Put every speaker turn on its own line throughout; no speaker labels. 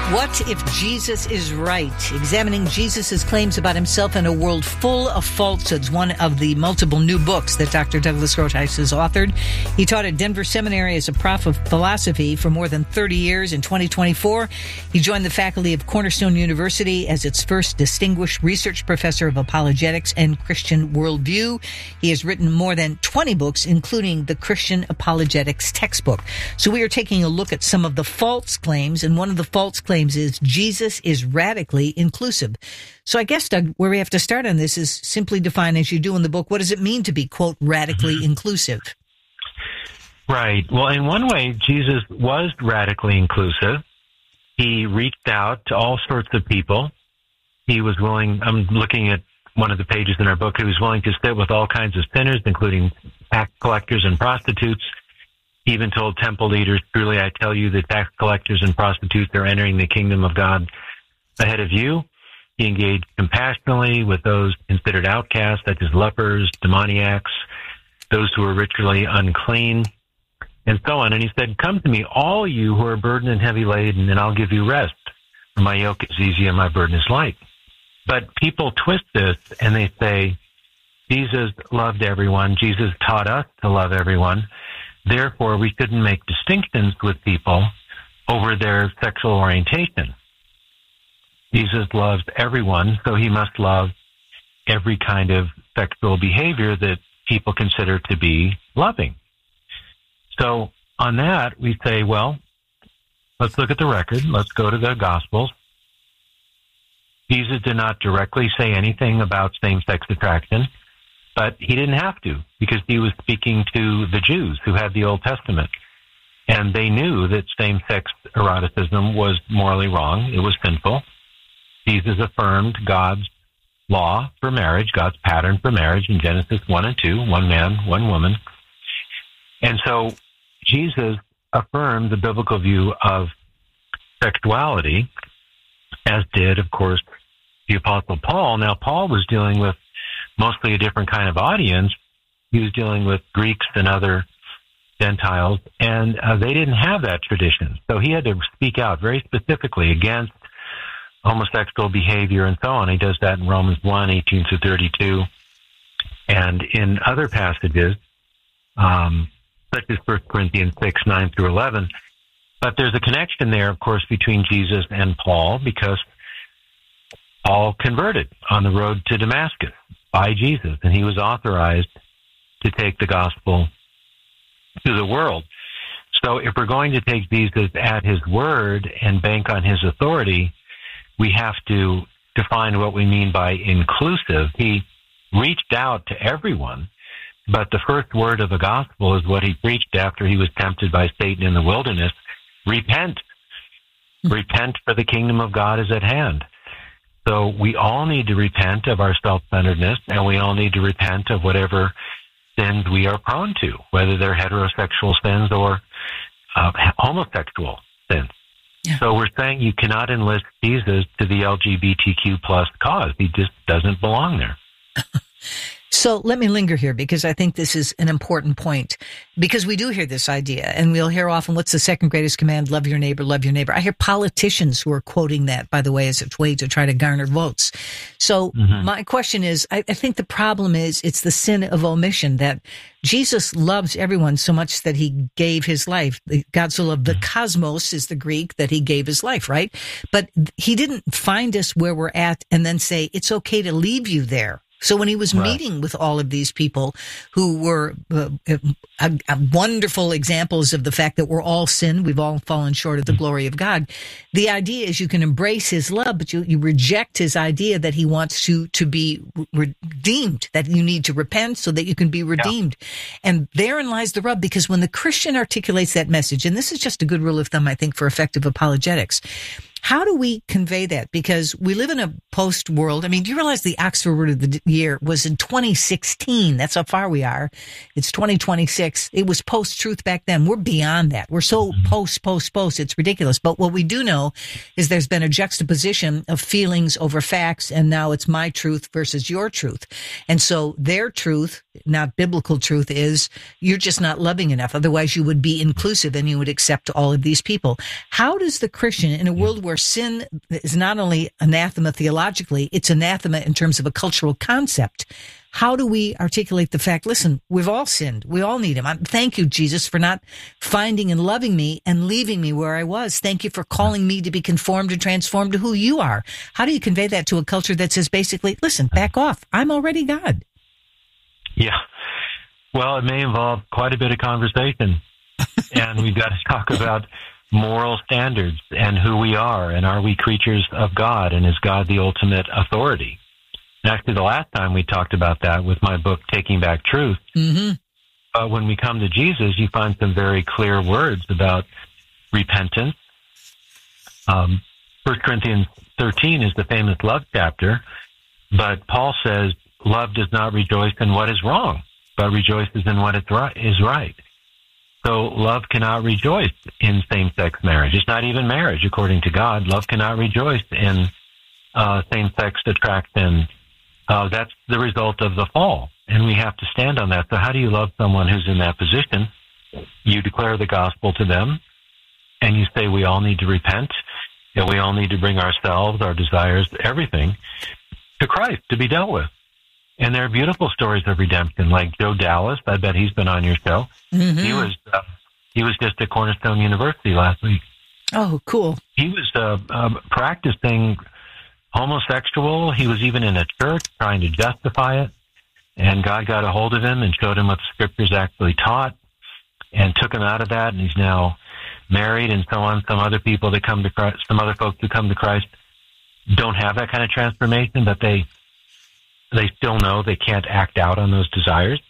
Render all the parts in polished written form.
What if Jesus is right? Examining Jesus' claims about himself in a world full of falsehoods, one of the multiple new books that Dr. Douglas Groothuis has authored. He taught at Denver Seminary as a prof of philosophy for more than 30 years. In 2024, he joined the faculty of Cornerstone University as its first distinguished research professor of apologetics and Christian worldview. He has written more than 20 books, including the Christian Apologetics textbook. So we are taking a look at some of the false claims, and one of the false claims is Jesus is radically inclusive. So I guess, Doug, where we have to start on this is simply define, as you do in the book, what does it mean to be, quote, radically inclusive?
Right. Well, in one way, Jesus was radically inclusive. He reached out to all sorts of people. He was willing, I'm looking at one of the pages in our book, he was willing to sit with all kinds of sinners, including tax collectors and prostitutes. He even told temple leaders, truly I tell you, the tax collectors and prostitutes are entering the kingdom of God ahead of you. He engaged compassionately with those considered outcasts, such as lepers, demoniacs, those who were ritually unclean, and so on. And he said, come to me, all you who are burdened and heavy laden, and I'll give you rest. For my yoke is easy and my burden is light. But people twist this and they say, Jesus loved everyone. Jesus taught us to love everyone. Therefore, we shouldn't make distinctions with people over their sexual orientation. Jesus loves everyone, so he must love every kind of sexual behavior that people consider to be loving. So on that, we say, well, let's look at the record. Let's go to the Gospels. Jesus did not directly say anything about same-sex attraction, but he didn't have to, because he was speaking to the Jews who had the Old Testament. And they knew that same-sex eroticism was morally wrong. It was sinful. Jesus affirmed God's law for marriage, God's pattern for marriage in Genesis 1 and 2, one man, one woman. And so Jesus affirmed the biblical view of sexuality, as did, of course, the Apostle Paul. Now, Paul was dealing with mostly a different kind of audience. He was dealing with Greeks and other Gentiles, and they didn't have that tradition. So he had to speak out very specifically against homosexual behavior and so on. He does that in Romans 1, 18 to 32, and in other passages, such as 1 Corinthians 6, 9 through 11. But there's a connection there, of course, between Jesus and Paul, because Paul converted on the road to Damascus by Jesus, and he was authorized to take the gospel to the world. So if we're going to take Jesus at his word and bank on his authority, we have to define what we mean by inclusive. He reached out to everyone, but the first word of the gospel is what he preached after he was tempted by Satan in the wilderness. Repent. Repent, for the kingdom of God is at hand. So we all need to repent of our self-centeredness, and we all need to repent of whatever sins we are prone to, whether they're heterosexual sins or homosexual sins. Yeah. So we're saying you cannot enlist Jesus to the LGBTQ plus cause. He just doesn't belong there.
So let me linger here, because I think this is an important point, because we do hear this idea, and we'll hear often, what's the second greatest command? Love your neighbor, love your neighbor. I hear politicians who are quoting that, by the way, as a way to try to garner votes. So my question is, I think the problem is it's the sin of omission, that Jesus loves everyone so much that he gave his life. God so loved the cosmos is the Greek, that he gave his life, right? But he didn't find us where we're at and then say, it's okay to leave you there. So when he was meeting with all of these people who were wonderful examples of the fact that we're all sinned, we've all fallen short of the glory of God, the idea is you can embrace his love, but you reject his idea that he wants you to be redeemed, that you need to repent so that you can be redeemed. Yeah. And therein lies the rub, because when the Christian articulates that message, and this is just a good rule of thumb, I think, for effective apologetics, how do we convey that? Because we live in a post world. I mean, do you realize the Oxford Word of the Year was in 2016? That's how far we are. It's 2026. It was post-truth back then. We're beyond that. We're so post. It's ridiculous. But what we do know is there's been a juxtaposition of feelings over facts, and now it's my truth versus your truth. And so their truth, not biblical truth, is you're just not loving enough. Otherwise, you would be inclusive and you would accept all of these people. How does the Christian, in a world where sin is not only anathema theologically, it's anathema in terms of a cultural concept. How do we articulate the fact, listen, we've all sinned. We all need him. Thank you, Jesus, for not finding and loving me and leaving me where I was. Thank you for calling me to be conformed and transformed to who you are. How do you convey that to a culture that says basically, listen, back off. I'm already God.
Yeah. Well, it may involve quite a bit of conversation. And we've got to talk about moral standards and who we are, and are we creatures of God, and is God the ultimate authority? And actually, the last time we talked about that with my book, Taking Back Truth, when we come to Jesus, you find some very clear words about repentance. 1 Corinthians 13 is the famous love chapter, but Paul says, love does not rejoice in what is wrong, but rejoices in what is right. So love cannot rejoice in same-sex marriage. It's not even marriage, according to God. Love cannot rejoice in same-sex attraction. That's the result of the fall, and we have to stand on that. So how do you love someone who's in that position? You declare the gospel to them, and you say we all need to repent, and we all need to bring ourselves, our desires, everything, to Christ to be dealt with. And there are beautiful stories of redemption, like Joe Dallas. I bet he's been on your show. Mm-hmm. He was just at Cornerstone University last week.
Oh, cool.
He was practicing homosexual. He was even in a church trying to justify it. And God got a hold of him and showed him what the scriptures actually taught and took him out of that. And he's now married and so on. Some other people that come to Christ, some other folks who come to Christ don't have that kind of transformation, but they still know they can't act out on those desires.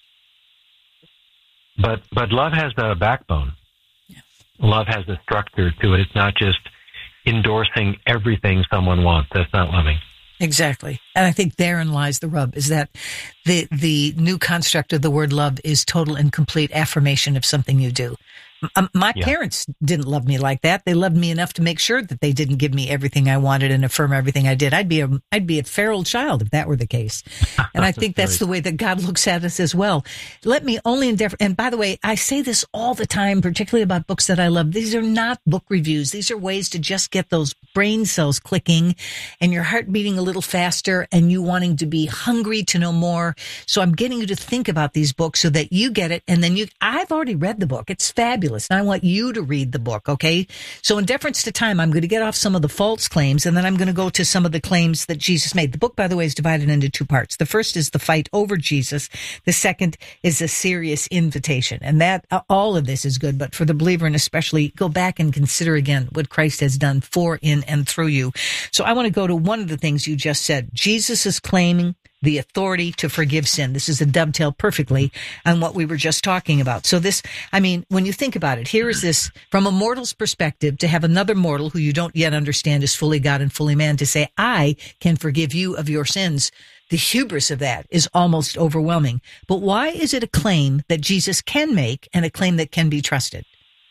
But love has a backbone. Yeah. Love has a structure to it. It's not just endorsing everything someone wants. That's not loving.
Exactly. And I think therein lies the rub, is that the new construct of the word love is total and complete affirmation of something you do. My parents didn't love me like that. They loved me enough to make sure that they didn't give me everything I wanted and affirm everything I did. I'd be a feral child if that were the case. And I think that's the way that God looks at us as well. Let me only endeavor. And by the way, I say this all the time, particularly about books that I love. These are not book reviews. These are ways to just get those brain cells clicking and your heart beating a little faster and you wanting to be hungry to know more. So I'm getting you to think about these books so that you get it. And then I've already read the book. It's fabulous. And I want you to read the book, okay? So in deference to time, I'm going to get off some of the false claims, and then I'm going to go to some of the claims that Jesus made. The book, by the way, is divided into two parts. The first is the fight over Jesus. The second is a serious invitation. And that all of this is good, but for the believer, and especially, go back and consider again what Christ has done for, in, and through you. So I want to go to one of the things you just said. Jesus is claiming the authority to forgive sin. This is a dovetail perfectly on what we were just talking about. So this, I mean, when you think about it, here is this, from a mortal's perspective, to have another mortal who you don't yet understand is fully God and fully man, to say, I can forgive you of your sins. The hubris of that is almost overwhelming. But why is it a claim that Jesus can make and a claim that can be trusted?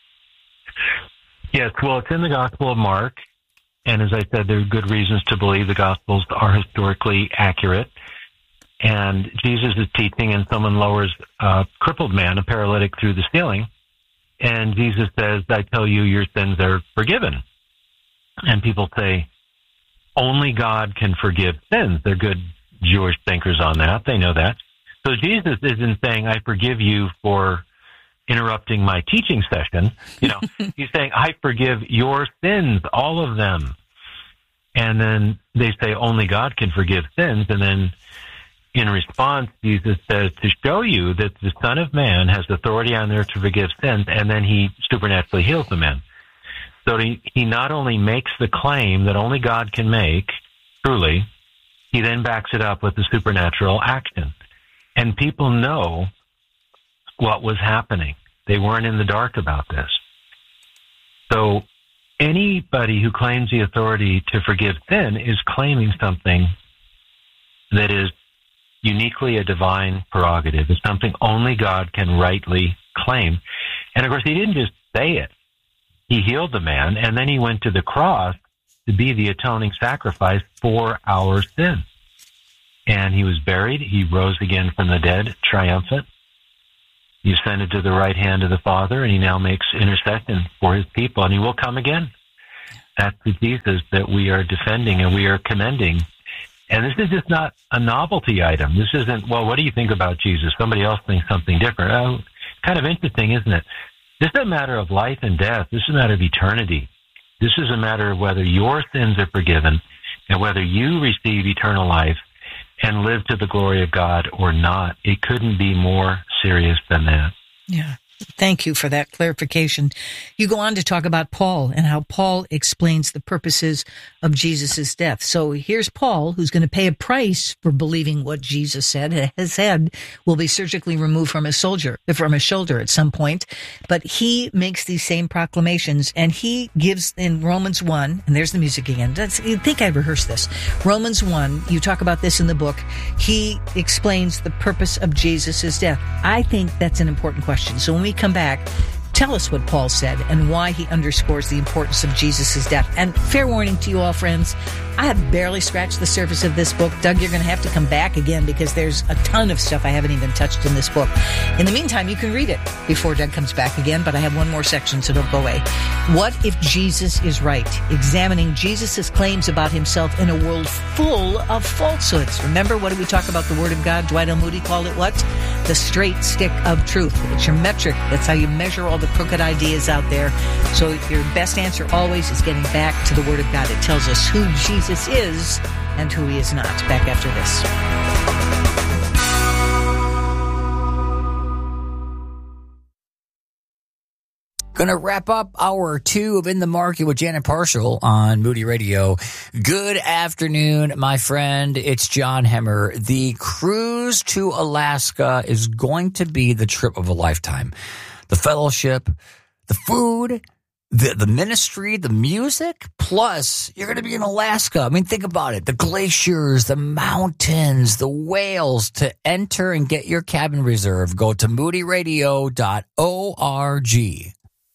Yes, well, it's in the Gospel of Mark. And as I said, there are good reasons to believe the Gospels are historically accurate. And Jesus is teaching, and someone lowers a crippled man, a paralytic, through the ceiling. And Jesus says, I tell you, your sins are forgiven. And people say, only God can forgive sins. They're good Jewish thinkers on that. They know that. So Jesus isn't saying, I forgive you for interrupting my teaching session. He's saying, I forgive your sins, all of them. And then they say, only God can forgive sins. And then in response, Jesus says, to show you that the Son of Man has authority on earth to forgive sins, and then he supernaturally heals the man. So he not only makes the claim that only God can make, truly, he then backs it up with the supernatural action. And people know what was happening. They weren't in the dark about this. So anybody who claims the authority to forgive sin is claiming something that is uniquely a divine prerogative. It's something only God can rightly claim. And of course, he didn't just say it. He healed the man, and then he went to the cross to be the atoning sacrifice for our sin. And he was buried. He rose again from the dead, triumphant. He ascended to the right hand of the Father, and he now makes intercession for his people, and he will come again. That's the Jesus that we are defending and we are commending. And this is just not a novelty item. This isn't, well, what do you think about Jesus? Somebody else thinks something different. Oh, kind of interesting, isn't it? This is a matter of life and death. This is a matter of eternity. This is a matter of whether your sins are forgiven and whether you receive eternal life and live to the glory of God or not. It couldn't be more serious than that.
Yeah. Thank you for that clarification. You go on to talk about Paul and how Paul explains the purposes of Jesus' death. So here's Paul, who's going to pay a price for believing what Jesus said. His head will be surgically removed from his shoulder at some point. But he makes these same proclamations, and he gives in Romans 1, and there's the music again. You'd think I rehearsed this. Romans 1, you talk about this in the book. He explains the purpose of Jesus' death. I think that's an important question. So when we come back, tell us what Paul said and why he underscores the importance of Jesus' death. And fair warning to you all, friends, I have barely scratched the surface of this book. Doug, you're going to have to come back again because there's a ton of stuff I haven't even touched in this book. In the meantime, you can read it before Doug comes back again, but I have one more section, so don't go away. What if Jesus is right? Examining Jesus' claims about himself in a world full of falsehoods. Remember, what did we talk about the Word of God? Dwight L. Moody called it what? The straight stick of truth. It's your metric. That's how you measure all the crooked ideas out there. So your best answer always is getting back to the Word of God. It tells us who Jesus is and who he is not. Back after this.
Going to wrap up hour 2 of In the Market with Janet Parshall on Moody Radio. Good afternoon, my friend. It's John Hemmer. The cruise to Alaska is going to be the trip of a lifetime. The fellowship, the food, the ministry, the music, plus you're going to be in Alaska. I mean, think about it. The glaciers, the mountains, the whales. To enter and get your cabin reserved, go to moodyradio.org.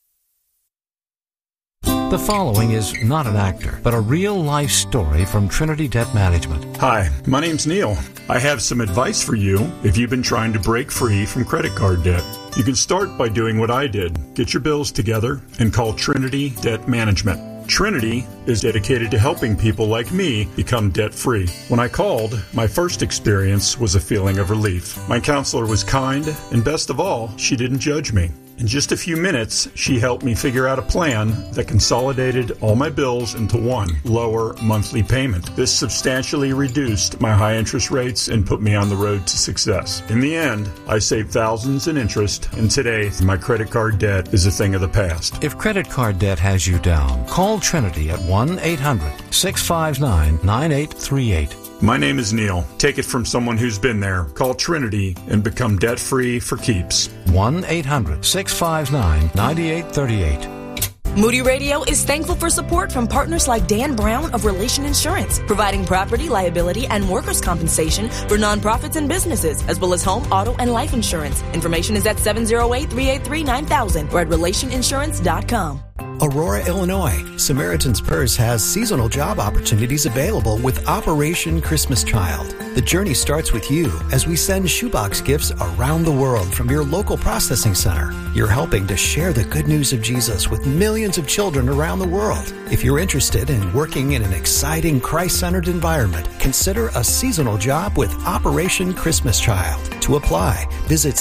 The following is not an actor, but a real-life story from Trinity Debt Management.
Hi, my name's Neil. I have some advice for you if you've been trying to break free from credit card debt. You can start by doing what I did. Get your bills together and call Trinity Debt Management. Trinity is dedicated to helping people like me become debt-free. When I called, my first experience was a feeling of relief. My counselor was kind, and best of all, she didn't judge me. In just a few minutes, she helped me figure out a plan that consolidated all my bills into one lower monthly payment. This substantially reduced my high interest rates and put me on the road to success. In the end, I saved thousands in interest, and today, my credit card debt is a thing of the past.
If credit card debt has you down, call Trinity at 1-800-659-9838.
My name is Neil. Take it from someone who's been there. Call Trinity and become debt-free for keeps.
1-800-659-9838.
Moody Radio is thankful for support from partners like Dan Brown of Relation Insurance, providing property, liability, and workers' compensation for nonprofits and businesses, as well as home, auto, and life insurance. Information is at 708-383-9000 or at relationinsurance.com.
Aurora, Illinois. Samaritan's Purse has seasonal job opportunities available with Operation Christmas Child. The journey starts with you as we send shoebox gifts around the world from your local processing center. You're helping to share the good news of Jesus with millions of children around the world. If you're interested in working in an exciting Christ-centered environment, consider a seasonal job with Operation Christmas Child. To apply, visit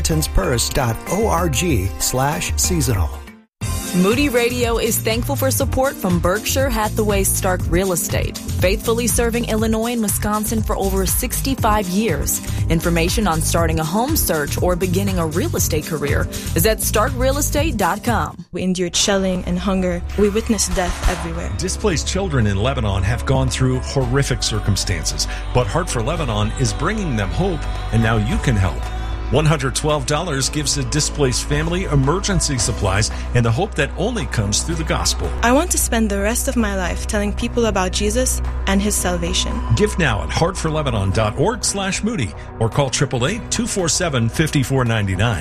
SamaritansPurse.org/seasonal.
Moody Radio is thankful for support from Berkshire Hathaway Stark Real Estate, faithfully serving Illinois and Wisconsin for over 65 years. Information on starting a home search or beginning a real estate career is at starkrealestate.com.
We endured shelling and hunger. We witnessed death everywhere.
Displaced children in Lebanon have gone through horrific circumstances, but Heart for Lebanon is bringing them hope, and now you can help. $112 gives a displaced family emergency supplies and the hope that only comes through the gospel.
I want to spend the rest of my life telling people about Jesus and his salvation.
Give now at heartforlebanon.org/Moody or call 888-247-5499.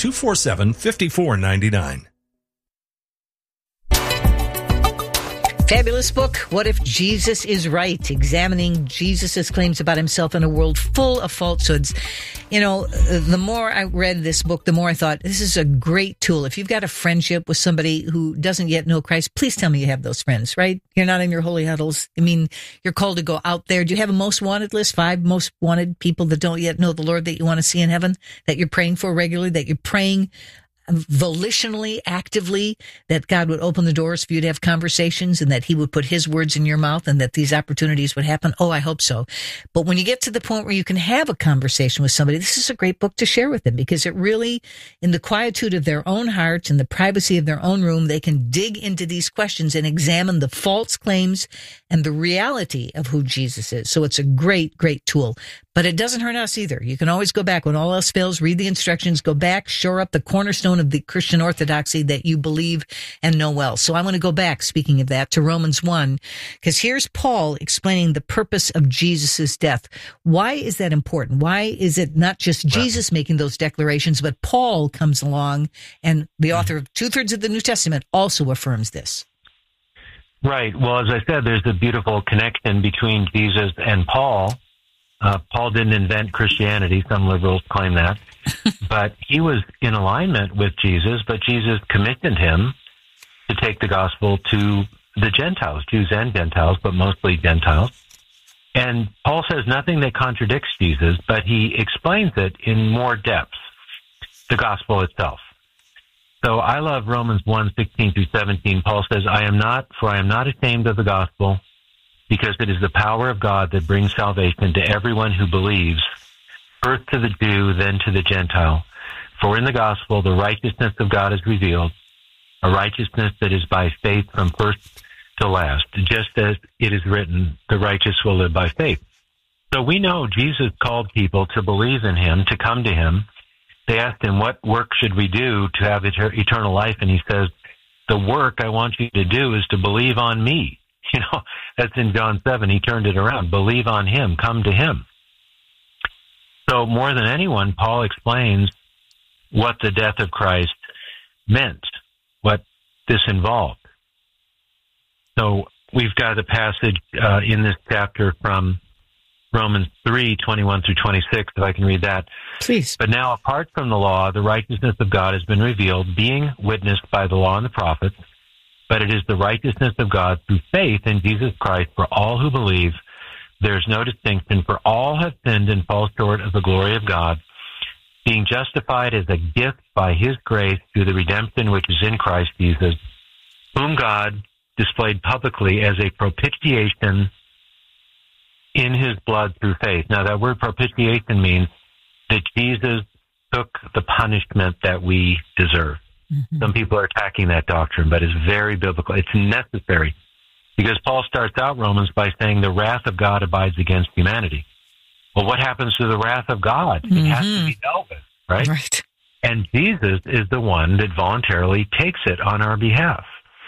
888-247-5499.
Fabulous book, What If Jesus Is Right? Examining Jesus' claims about himself in a world full of falsehoods. You know, the more I read this book, the more I thought, this is a great tool. If you've got a friendship with somebody who doesn't yet know Christ, please tell me you have those friends, right? You're not in your holy huddles. I mean, you're called to go out there. Do you have a most wanted list? 5 most wanted people that don't yet know the Lord that you want to see in heaven, that you're praying for regularly, that you're praying volitionally, actively, that God would open the doors for you to have conversations and that he would put his words in your mouth and that these opportunities would happen? Oh, I hope so. But when you get to the point where you can have a conversation with somebody, this is a great book to share with them, because it really, in the quietude of their own hearts and the privacy of their own room, they can dig into these questions and examine the false claims and the reality of who Jesus is. So it's a great, great tool. But it doesn't hurt us either. You can always go back when all else fails, read the instructions, go back, shore up the cornerstone of the Christian orthodoxy that you believe and know well. So I want to go back, speaking of that, to Romans 1, because here's Paul explaining the purpose of Jesus' death. Why is that important? Why is it not just Jesus making those declarations, but Paul comes along, and the author of 2/3 of the New Testament also affirms this?
Right. Well, as I said, there's a beautiful connection between Jesus and Paul. Paul didn't invent Christianity. Some liberals claim that. But he was in alignment with Jesus, but Jesus commissioned him to take the gospel to the Gentiles, Jews and Gentiles, but mostly Gentiles. And Paul says nothing that contradicts Jesus, but he explains it in more depth, the gospel itself. So I love Romans 1:16-17. Paul says, I am not ashamed of the gospel, because it is the power of God that brings salvation to everyone who believes, first to the Jew, then to the Gentile. For in the gospel, the righteousness of God is revealed, a righteousness that is by faith from first to last, just as it is written, the righteous will live by faith. So we know Jesus called people to believe in him, to come to him. They asked him, what work should we do to have eternal life? And he says, the work I want you to do is to believe on me. You know, that's in John 7. He turned it around. Believe on him. Come to him. So more than anyone, Paul explains what the death of Christ meant, what this involved. So we've got a passage in this chapter from Romans 3:21-26, if I can read that.
Please. But
now, apart from the law, the righteousness of God has been revealed, being witnessed by the law and the prophets, but it is the righteousness of God through faith in Jesus Christ for all who believe. There is no distinction, for all have sinned and fall short of the glory of God, being justified as a gift by his grace through the redemption which is in Christ Jesus, whom God displayed publicly as a propitiation in his blood through faith. Now, that word propitiation means that Jesus took the punishment that we deserve. Mm-hmm. Some people are attacking that doctrine, but it's very biblical. It's necessary, because Paul starts out Romans by saying the wrath of God abides against humanity. Well, what happens to the wrath of God? It has to be dealt with, right?
Right.
And Jesus is the one that voluntarily takes it on our behalf.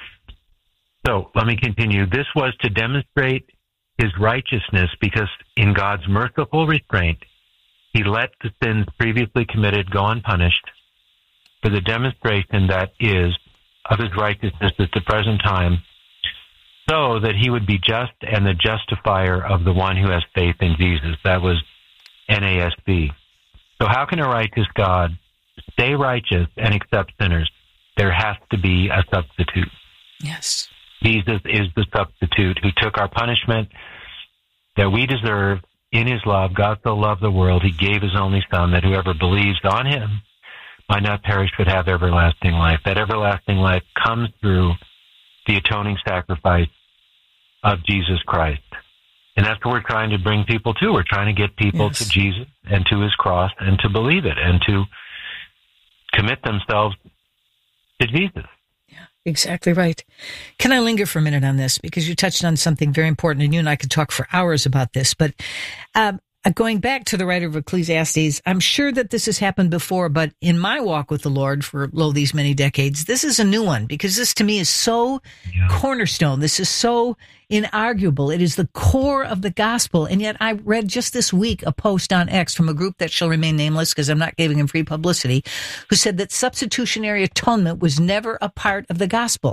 So let me continue. This was to demonstrate his righteousness, because in God's merciful restraint, he let the sins previously committed go unpunished, for the demonstration that is of his righteousness at the present time, so that he would be just and the justifier of the one who has faith in Jesus. That was NASB. So how can a righteous God stay righteous and accept sinners? There has to be a substitute.
Yes.
Jesus is the substitute who took our punishment that we deserve in his love. God so loved the world, he gave his only Son, that whoever believes on him might not perish but have everlasting life. That everlasting life comes through the atoning sacrifice of Jesus Christ. And that's what we're trying to bring people to. We're trying to get people to Jesus and to his cross and to believe it and to commit themselves to Jesus.
Yeah, exactly right. Can I linger for a minute on this? Because you touched on something very important, and you and I could talk for hours about this. But going back to the writer of Ecclesiastes, I'm sure that this has happened before, but in my walk with the Lord for these many decades, this is a new one, because this to me is so cornerstone. This is so inarguable. It is the core of the gospel. And yet I read just this week a post on X from a group that shall remain nameless, because I'm not giving him free publicity, who said that substitutionary atonement was never a part of the gospel.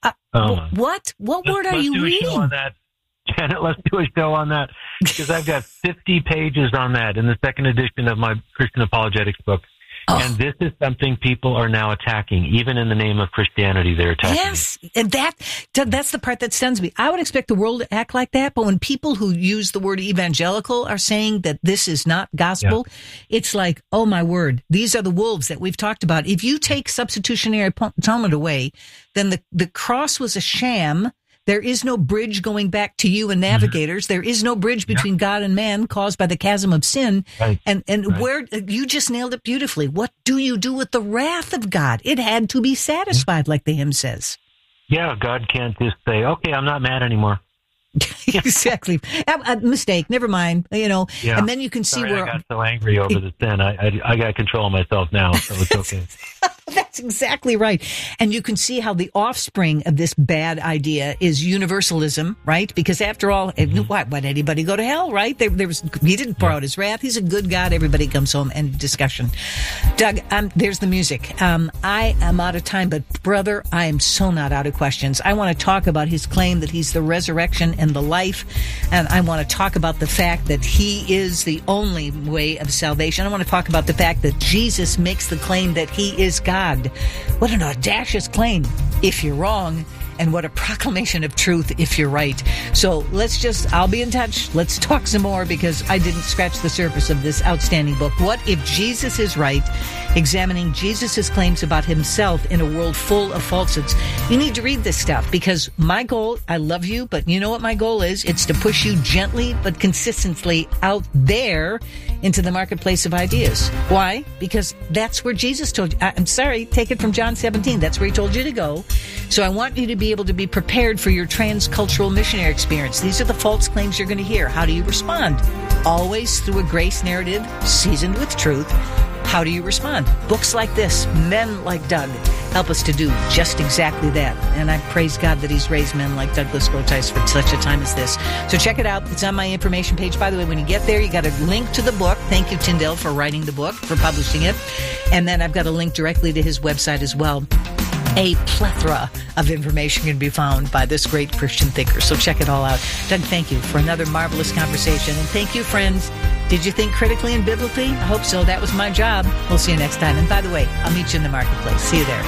What word are you reading?
On that. Janet, let's do a show on that, because I've got 50 pages on that in the second edition of my Christian apologetics book. Oh. And this is something people are now attacking. Even in the name of Christianity, they're attacking.
Yes, and that's the part that stuns me. I would expect the world to act like that, but when people who use the word evangelical are saying that this is not gospel, it's like, oh my word, these are the wolves that we've talked about. If you take substitutionary atonement away, then the cross was a sham. There is no bridge going back to you and navigators. There is no bridge between God and man caused by the chasm of sin.
Right.
And where you just nailed it beautifully. What do you do with the wrath of God? It had to be satisfied, like the hymn says.
Yeah, God can't just say, okay, I'm not mad anymore.
Exactly. Mistake. Never mind. And then you can see where
I got so angry over the sin. I got control of myself now, so it's okay.
That's exactly right. And you can see how the offspring of this bad idea is universalism, right? Because after all, why would anybody go to hell, right? He didn't pour out his wrath. He's a good God. Everybody comes home. End of discussion. Doug, there's the music. I am out of time, but brother, I am so not out of questions. I want to talk about his claim that he's the resurrection and the life. And I want to talk about the fact that he is the only way of salvation. I want to talk about the fact that Jesus makes the claim that he is God. What an audacious claim if you're wrong, and what a proclamation of truth if you're right. So I'll be in touch. Let's talk some more, because I didn't scratch the surface of this outstanding book. What if Jesus is right? Examining Jesus' claims about himself in a world full of falsehoods. You need to read this stuff, because my goal, I love you, but you know what my goal is? It's to push you gently but consistently out there into the marketplace of ideas. Why? Because that's where Jesus told you. I'm sorry, take it from John 17. That's where he told you to go. So I want you to be able to be prepared for your transcultural missionary experience. These are the false claims you're going to hear. How do you respond? Always through a grace narrative seasoned with truth. How do you respond? Books like this, men like Doug, help us to do just exactly that. And I praise God that he's raised men like Douglas Groothuis for such a time as this. So check it out. It's on my information page. By the way, when you get there, you got a link to the book. Thank you, Tyndale, for writing the book, for publishing it. And then I've got a link directly to his website as well. A plethora of information can be found by this great Christian thinker. So check it all out. Doug, thank you for another marvelous conversation. And thank you, friends. Did you think critically and biblically? I hope so. That was my job. We'll see you next time. And by the way, I'll meet you in the marketplace. See you there.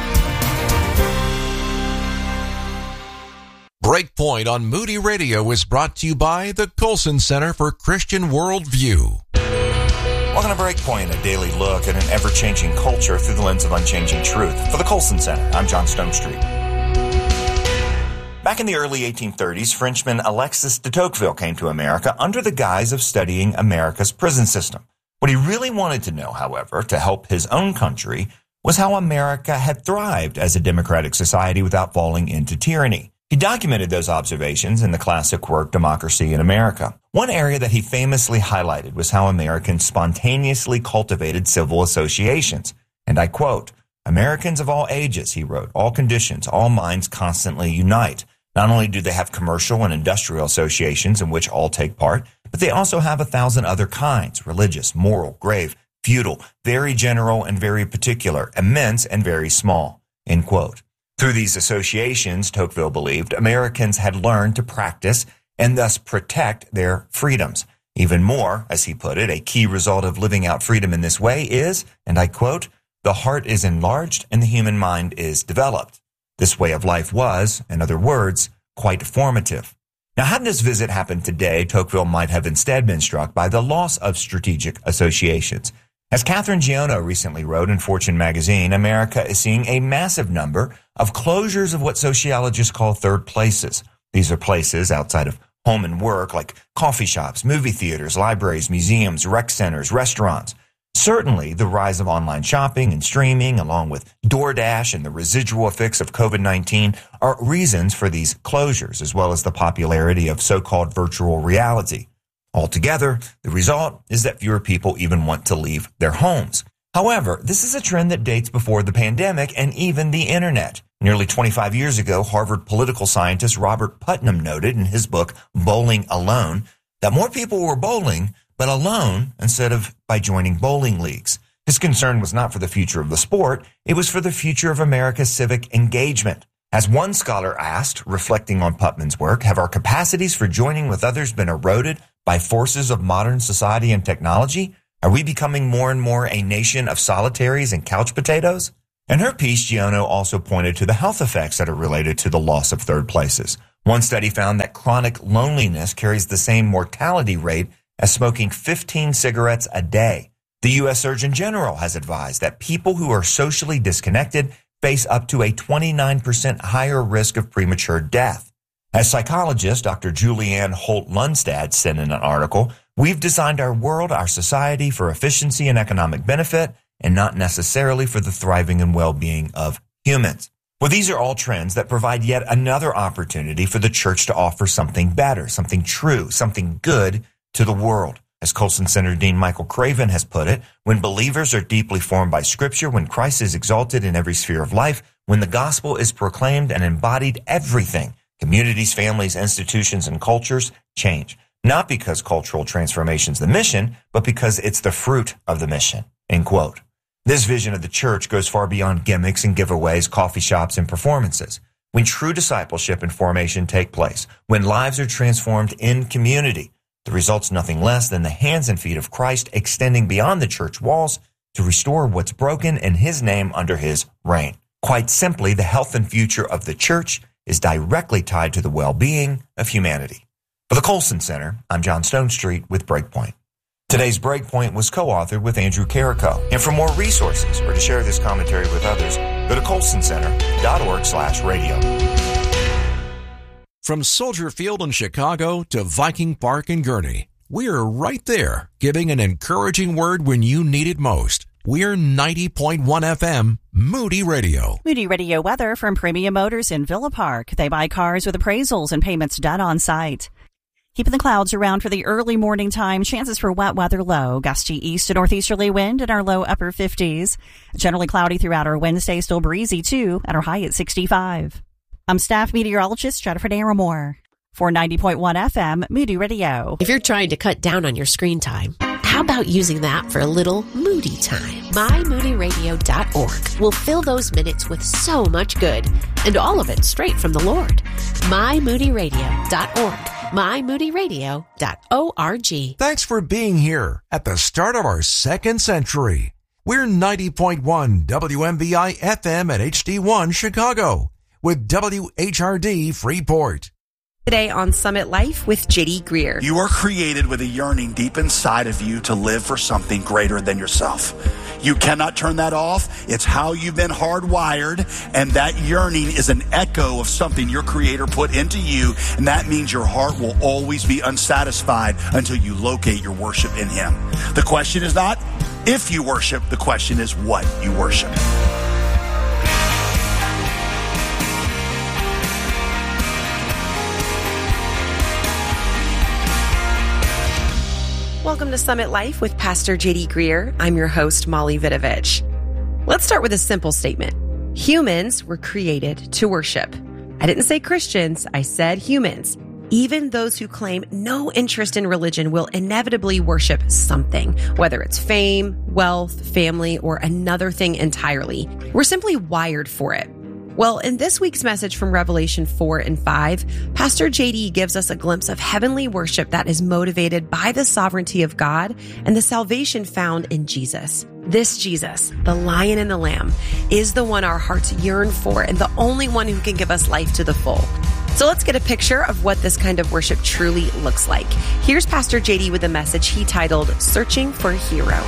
Breakpoint on Moody Radio is brought to you by the Colson Center for Christian Worldview.
Welcome to Breakpoint, a daily look at an ever-changing culture through the lens of unchanging truth. For the Colson Center, I'm John Stonestreet. Back in the early 1830s, Frenchman Alexis de Tocqueville came to America under the guise of studying America's prison system. What he really wanted to know, however, to help his own country, was how America had thrived as a democratic society without falling into tyranny. He documented those observations in the classic work Democracy in America. One area that he famously highlighted was how Americans spontaneously cultivated civil associations. And I quote, "Americans of all ages," he wrote, "all conditions, all minds constantly unite. Not only do they have commercial and industrial associations in which all take part, but they also have 1,000 other kinds, religious, moral, grave, feudal, very general and very particular, immense and very small." End quote. Through these associations, Tocqueville believed, Americans had learned to practice and thus protect their freedoms. Even more, as he put it, a key result of living out freedom in this way is, and I quote, "the heart is enlarged and the human mind is developed." This way of life was, in other words, quite formative. Now, had this visit happened today, Tocqueville might have instead been struck by the loss of strategic associations. As Catherine Giono recently wrote in Fortune magazine, America is seeing a massive number of closures of what sociologists call third places. These are places outside of home and work like coffee shops, movie theaters, libraries, museums, rec centers, restaurants. Certainly, the rise of online shopping and streaming, along with DoorDash and the residual effects of COVID-19, are reasons for these closures, as well as the popularity of so-called virtual reality. Altogether, the result is that fewer people even want to leave their homes. However, this is a trend that dates before the pandemic and even the internet. Nearly 25 years ago, Harvard political scientist Robert Putnam noted in his book, Bowling Alone, that more people were bowling, but alone instead of by joining bowling leagues. His concern was not for the future of the sport, it was for the future of America's civic engagement. As one scholar asked, reflecting on Putman's work, have our capacities for joining with others been eroded by forces of modern society and technology? Are we becoming more and more a nation of solitaries and couch potatoes? In her piece, Giono also pointed to the health effects that are related to the loss of third places. One study found that chronic loneliness carries the same mortality rate as smoking 15 cigarettes a day. The U.S. Surgeon General has advised that people who are socially disconnected face up to a 29% higher risk of premature death. As psychologist Dr. Julianne Holt-Lundstad said in an article, we've designed our world, our society for efficiency and economic benefit, and not necessarily for the thriving and well-being of humans. Well, these are all trends that provide yet another opportunity for the church to offer something better, something true, something good to the world. As Colson Center Dean Michael Craven has put it, when believers are deeply formed by Scripture, when Christ is exalted in every sphere of life, when the gospel is proclaimed and embodied, everything, communities, families, institutions, and cultures change. Not because cultural transformation is the mission, but because it's the fruit of the mission. End quote. This vision of the church goes far beyond gimmicks and giveaways, coffee shops, and performances. When true discipleship and formation take place, when lives are transformed in community, the result's nothing less than the hands and feet of Christ extending beyond the church walls to restore what's broken in his name under his reign. Quite simply, the health and future of the church is directly tied to the well-being of humanity. For the Colson Center, I'm John Stonestreet with Breakpoint. Today's Breakpoint was co-authored with Andrew Carrico. And for more resources or to share this commentary with others, go to colsoncenter.org/radio.
From Soldier Field in Chicago to Viking Park in Gurnee, we're right there, giving an encouraging word when you need it most. We're 90.1 FM, Moody Radio.
Moody Radio weather from Premium Motors in Villa Park. They buy cars with appraisals and payments done on site. Keeping the clouds around for the early morning time. Chances for wet weather low. Gusty east to northeasterly wind in our low upper 50s. Generally cloudy throughout our Wednesday. Still breezy too at our high at 65. I'm staff meteorologist Jennifer Naramore for 90.1 FM Moody Radio.
If you're trying to cut down on your screen time, how about using that for a little Moody time? MyMoodyRadio.org will fill those minutes with so much good, and all of it straight from the Lord. MyMoodyRadio.org. MyMoodyRadio.org.
Thanks for being here at the start of our second century. We're 90.1 WMBI FM at HD1 Chicago with WHRD Freeport.
Today on Summit Life with J.D. Greer.
You are created with a yearning deep inside of you to live for something greater than yourself. You cannot turn that off. It's how you've been hardwired, and that yearning is an echo of something your Creator put into you, and that means your heart will always be unsatisfied until you locate your worship in Him. The question is not if you worship, the question is what you worship.
Welcome to Summit Life with Pastor J.D. Greer. I'm your host, Molly Vidovich. Let's start with a simple statement. Humans were created to worship. I didn't say Christians, I said humans. Even those who claim no interest in religion will inevitably worship something, whether it's fame, wealth, family, or another thing entirely. We're simply wired for it. Well, in this week's message from Revelation 4 and 5, Pastor JD gives us a glimpse of heavenly worship that is motivated by the sovereignty of God and the salvation found in Jesus. This Jesus, the Lion and the Lamb, is the one our hearts yearn for and the only one who can give us life to the full. So let's get a picture of what this kind of worship truly looks like. Here's Pastor JD with a message he titled, Searching for a Hero.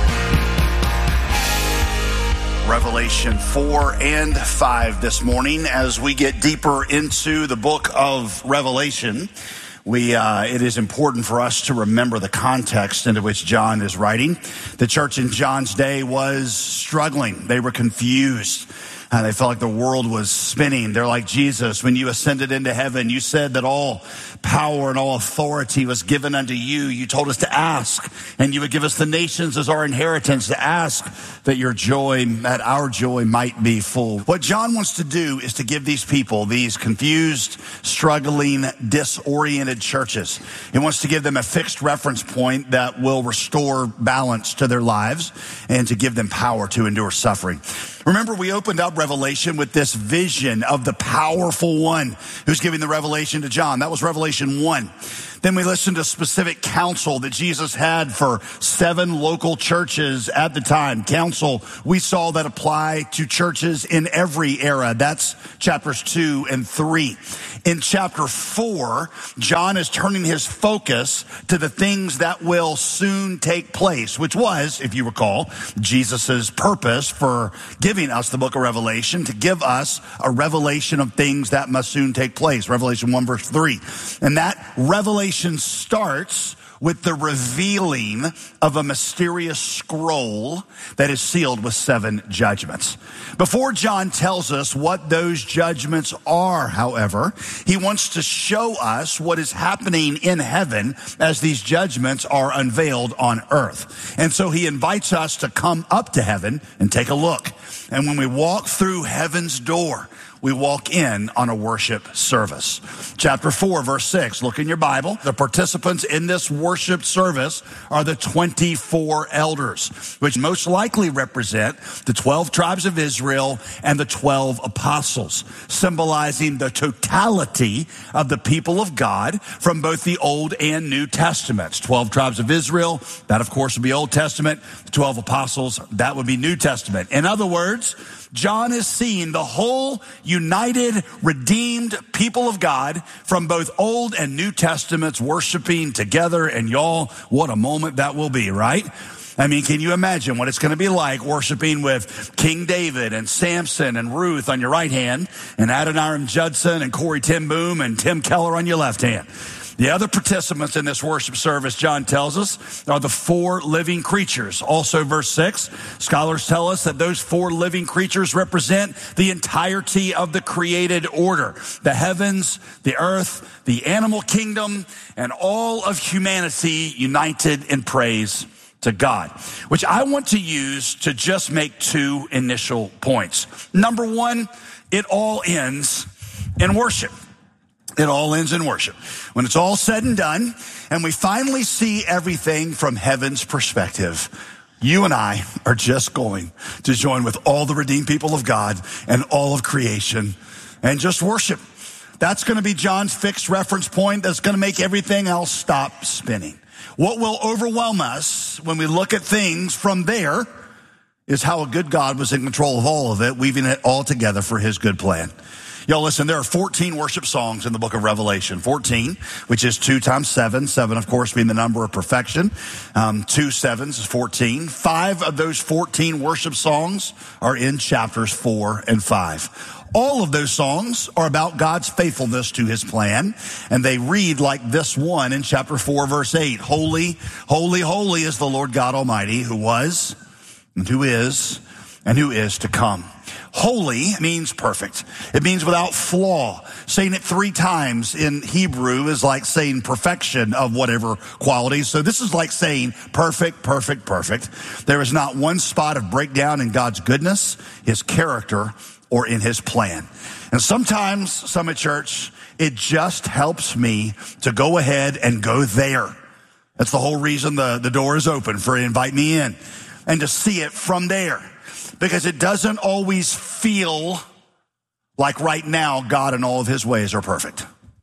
Revelation 4 and 5 this morning. As we get deeper into the book of Revelation, it is important for us to remember the context into which John is writing. The church in John's day was struggling. They were confused. They felt like the world was spinning. They're like Jesus. When you ascended into heaven, you said that all power and all authority was given unto you. You told us to ask, and you would give us the nations as our inheritance, to ask that our joy might be full. What John wants to do is to give these people, these confused, struggling, disoriented churches, he wants to give them a fixed reference point that will restore balance to their lives and to give them power to endure suffering. Remember, we opened up up Revelation with this vision of the powerful one who's giving the revelation to John. That was Revelation 1. Then we listened to specific counsel that Jesus had for 7 local churches at the time. Counsel we saw that apply to churches in every era. That's chapters 2 and 3. In chapter 4, John is turning his focus to the things that will soon take place, which was, if you recall, Jesus's purpose for giving us the book of Revelation, to give us a revelation of things that must soon take place. Revelation 1 verse 3. And that revelation starts with the revealing of a mysterious scroll that is sealed with 7 judgments. Before John tells us what those judgments are, however, he wants to show us what is happening in heaven as these judgments are unveiled on earth. And so he invites us to come up to heaven and take a look. And when we walk through heaven's door, we walk in on a worship service. Chapter 4, verse 6. Look in your Bible. The participants in this worship service are the 24 elders, which most likely represent the 12 tribes of Israel and the 12 apostles, symbolizing the totality of the people of God from both the Old and New Testaments. 12 tribes of Israel, that of course would be Old Testament. The 12 apostles, that would be New Testament. In other words, John is seeing the whole united, redeemed people of God from both Old and New Testaments worshiping together. And y'all, what a moment that will be, right? I mean, can you imagine what it's going to be like worshiping with King David and Samson and Ruth on your right hand, and Adoniram Judson and Corey Ten Boom and Tim Keller on your left hand? The other participants in this worship service, John tells us, are the 4 living creatures. Also, verse 6, scholars tell us that those 4 living creatures represent the entirety of the created order. The heavens, the earth, the animal kingdom, and all of humanity united in praise to God, which I want to use to just make 2 initial points. Number 1, it all ends in worship. It all ends in worship. When it's all said and done, and we finally see everything from heaven's perspective, you and I are just going to join with all the redeemed people of God and all of creation and just worship. That's going to be John's fixed reference point. That's going to make everything else stop spinning. What will overwhelm us when we look at things from there is how a good God was in control of all of it, weaving it all together for his good plan. Y'all listen, there are 14 worship songs in the book of Revelation. 14, which is 2 times 7. 7, of course, being the number of perfection. 2 sevens is 14. 5 of those 14 worship songs are in chapters 4 and 5. All of those songs are about God's faithfulness to his plan, and they read like this one in chapter 4, verse 8. Holy, holy, holy is the Lord God Almighty, who was, and who is to come. Holy means perfect. It means without flaw. Saying it 3 times in Hebrew is like saying perfection of whatever quality. So this is like saying perfect, perfect, perfect. There is not one spot of breakdown in God's goodness, his character, or in his plan. And sometimes, Summit Church, it just helps me to go ahead and go there. That's the whole reason the door is open for invite me in, and to see it from there. Because it doesn't always feel like right now God and all of his ways are perfect.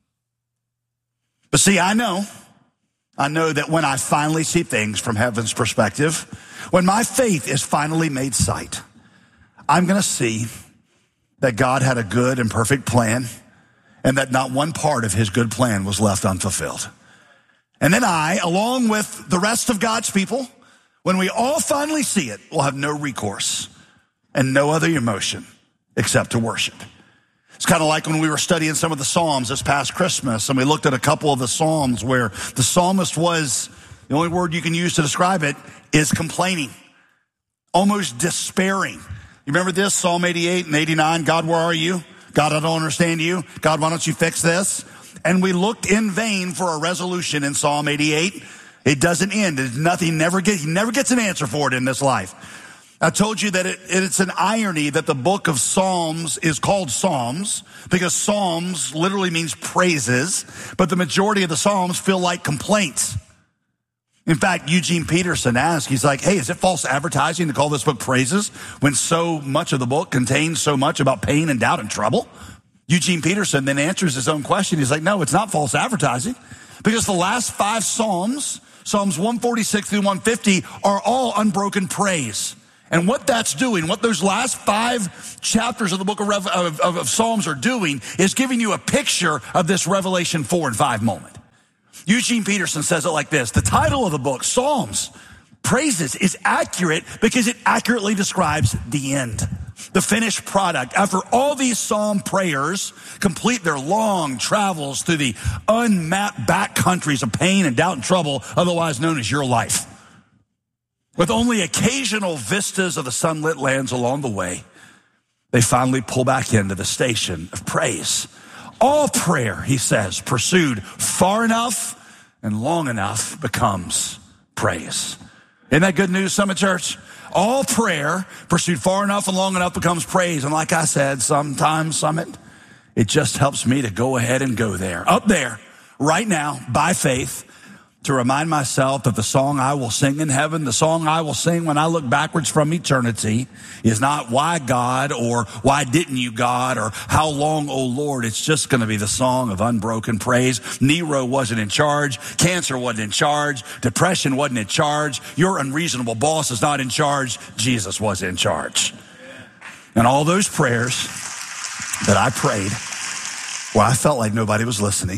But see, I know that when I finally see things from heaven's perspective, when my faith is finally made sight, I'm going to see that God had a good and perfect plan, and that not one part of his good plan was left unfulfilled. And then I, along with the rest of God's people, when we all finally see it, will have no recourse and no other emotion except to worship. It's kind of like when we were studying some of the Psalms this past Christmas, and we looked at a couple of the Psalms where the psalmist was, the only word you can use to describe it is complaining, almost despairing. You remember this, Psalm 88 and 89, God, where are you? God, I don't understand you. God, why don't you fix this? And we looked in vain for a resolution in Psalm 88. It doesn't end. It's nothing, he never gets an answer for it in this life. I told you that it's an irony that the book of Psalms is called Psalms, because Psalms literally means praises, but the majority of the Psalms feel like complaints. In fact, Eugene Peterson asked, he's like, hey, is it false advertising to call this book Praises when so much of the book contains so much about pain and doubt and trouble? Eugene Peterson then answers his own question. He's like, no, it's not false advertising, because the last 5 Psalms, Psalms 146 through 150, are all unbroken praise. And what that's doing, what those last 5 chapters of the book of Psalms are doing, is giving you a picture of this Revelation 4 and 5 moment. Eugene Peterson says it like this: the title of the book, Psalms, Praises, is accurate because it accurately describes the end, the finished product. After all these psalm prayers complete their long travels through the unmapped back countries of pain and doubt and trouble, otherwise known as your life, with only occasional vistas of the sunlit lands along the way, they finally pull back into the station of praise. All prayer, he says, pursued far enough and long enough becomes praise. Isn't that good news, Summit Church? All prayer pursued far enough and long enough becomes praise. And like I said, sometimes, Summit, it just helps me to go ahead and go there, up there, right now, by faith, to remind myself that the song I will sing in heaven, the song I will sing when I look backwards from eternity, is not why God or why didn't you God or how long, oh Lord. It's just going to be the song of unbroken praise. Nero wasn't in charge. Cancer wasn't in charge. Depression wasn't in charge. Your unreasonable boss is not in charge. Jesus was in charge. And all those prayers that I prayed where I felt like nobody was listening,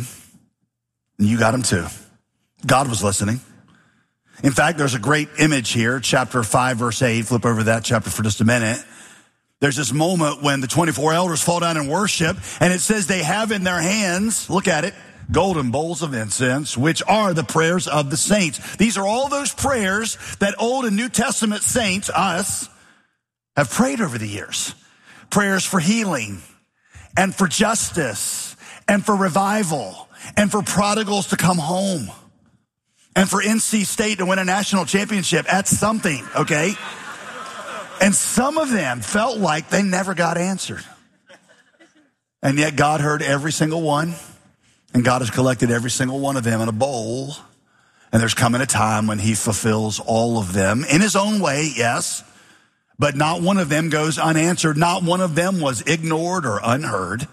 and you got them too. God was listening. In fact, there's a great image here, chapter 5, verse 8. Flip over that chapter for just a minute. There's this moment when the 24 elders fall down and worship, and it says they have in their hands, look at it, golden bowls of incense, which are the prayers of the saints. These are all those prayers that Old and New Testament saints, us, have prayed over the years. Prayers for healing and for justice and for revival and for prodigals to come home. And for NC State to win a national championship at something, okay? And some of them felt like they never got answered. And yet God heard every single one, and God has collected every single one of them in a bowl. And there's coming a time when he fulfills all of them in his own way, yes, but not one of them goes unanswered. Not one of them was ignored or unheard.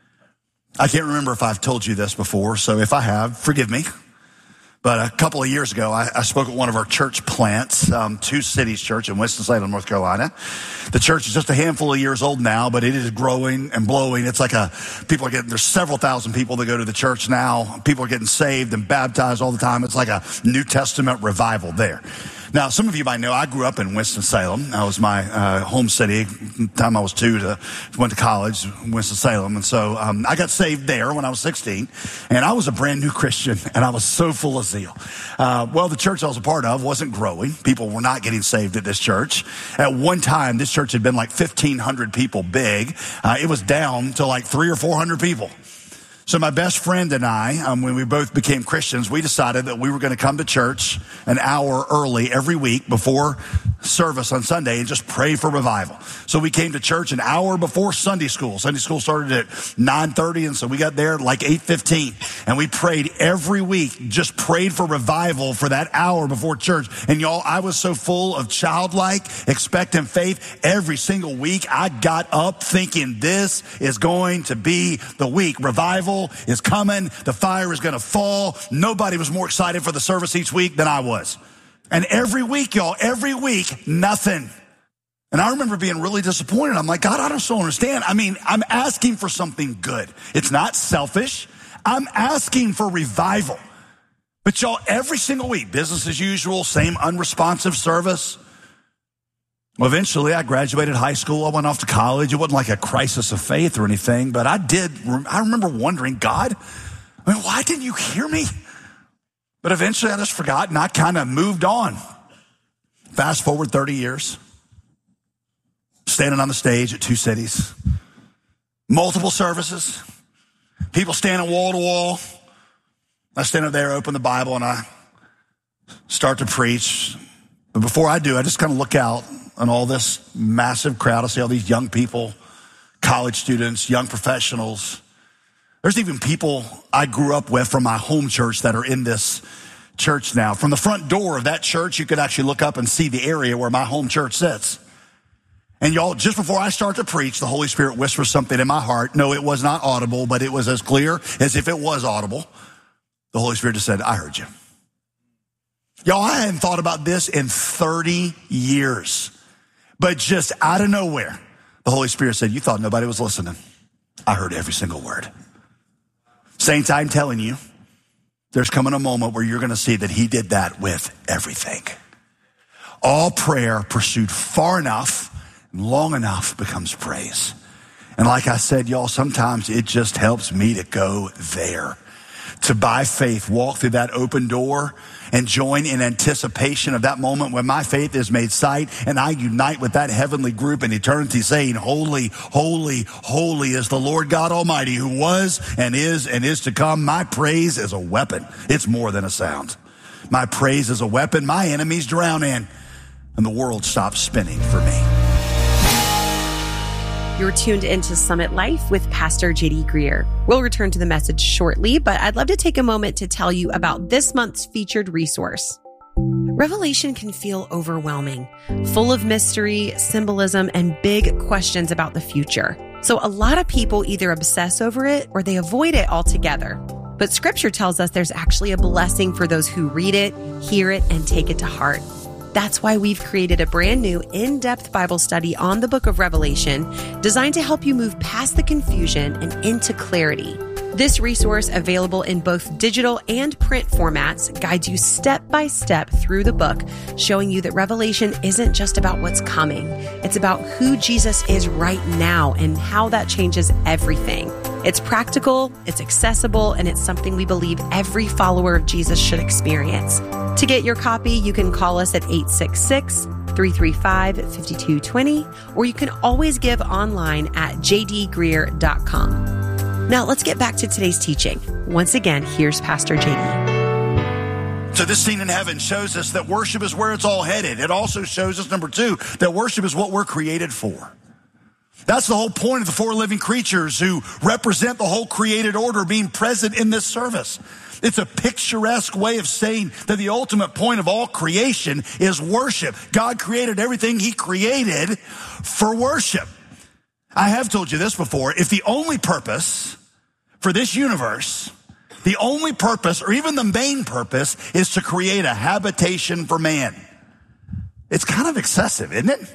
I can't remember if I've told you this before, so if I have, forgive me. But a couple of years ago, I spoke at one of our church plants, Two Cities Church in Winston-Salem, North Carolina. The church is just a handful of years old now, but it is growing and blowing. It's like there's several thousand people that go to the church now. People are getting saved and baptized all the time. It's like a New Testament revival there. Now, some of you might know I grew up in Winston-Salem. That was my home city. The time I was 2, went to college, Winston-Salem. And so I got saved there when I was 16. And I was a brand new Christian, and I was so full of zeal. Well, the church I was a part of wasn't growing. People were not getting saved at this church. At one time, this church had been like 1,500 people big. It was down to like 300 or 400 people. So my best friend and I, when we both became Christians, we decided that we were going to come to church an hour early every week before service on Sunday and just pray for revival. So we came to church an hour before Sunday school. Sunday school started at 9:30, and so we got there at like 8:15. And we prayed every week, just prayed for revival for that hour before church. And y'all, I was so full of childlike, expectant faith. Every single week, I got up thinking this is going to be the week. Revival is coming. The fire is going to fall. Nobody was more excited for the service each week than I was. And every week, y'all, every week, nothing. And I remember being really disappointed. I'm like, God, I don't understand. I mean, I'm asking for something good. It's not selfish. I'm asking for revival. But y'all, every single week, business as usual, same unresponsive service. Well, eventually I graduated high school. I went off to college. It wasn't like a crisis of faith or anything, but I remember wondering, God, why didn't you hear me? But eventually I just forgot, and I kind of moved on. Fast forward 30 years, standing on the stage at Two Cities, multiple services, people standing wall to wall. I stand up there, open the Bible, and I start to preach. But before I do, I just kind of look out on all this massive crowd. I see all these young people, college students, young professionals. There's even people I grew up with from my home church that are in this church now. From the front door of that church, you could actually look up and see the area where my home church sits. And y'all, just before I start to preach, the Holy Spirit whispers something in my heart. No, it was not audible, but it was as clear as if it was audible. The Holy Spirit just said, I heard you. Y'all, I hadn't thought about this in 30 years. But just out of nowhere, the Holy Spirit said, you thought nobody was listening. I heard every single word. Saints, I'm telling you, there's coming a moment where you're going to see that he did that with everything. All prayer pursued far enough and long enough becomes praise. And like I said, y'all, sometimes it just helps me to go there. To by faith walk through that open door and join in anticipation of that moment when my faith is made sight and I unite with that heavenly group in eternity saying, holy, holy, holy is the Lord God Almighty who was and is to come. My praise is a weapon. It's more than a sound. My praise is a weapon my enemies drown in and the world stops spinning for me.
You're tuned into Summit Life with Pastor J.D. Greer. We'll return to the message shortly, but I'd love to take a moment to tell you about this month's featured resource. Revelation can feel overwhelming, full of mystery, symbolism, and big questions about the future. So a lot of people either obsess over it or they avoid it altogether. But Scripture tells us there's actually a blessing for those who read it, hear it, and take it to heart. That's why we've created a brand new in-depth Bible study on the book of Revelation designed to help you move past the confusion and into clarity. This resource, available in both digital and print formats, guides you step by step through the book, showing you that Revelation isn't just about what's coming. It's about who Jesus is right now and how that changes everything. It's practical, it's accessible, and it's something we believe every follower of Jesus should experience. To get your copy, you can call us at 866-335-5220, or you can always give online at jdgreer.com. Now, let's get back to today's teaching. Once again, here's Pastor JD.
So this scene in heaven shows us that worship is where it's all headed. It also shows us, number two, that worship is what we're created for. That's the whole point of the four living creatures who represent the whole created order being present in this service. It's a picturesque way of saying that the ultimate point of all creation is worship. God created everything he created for worship. I have told you this before. If the only purpose for this universe, the only purpose or even the main purpose is to create a habitation for man, it's kind of excessive, isn't it?